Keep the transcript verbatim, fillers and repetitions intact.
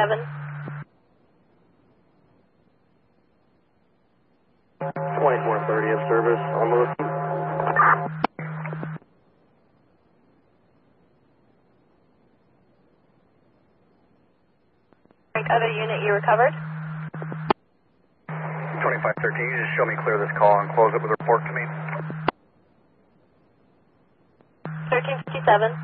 seven. twenty-four thirty of service on the list. Other unit, you recovered? twenty-five thirteen, you just show me clear this call and close it with a report to me. thirteen fifty-seven.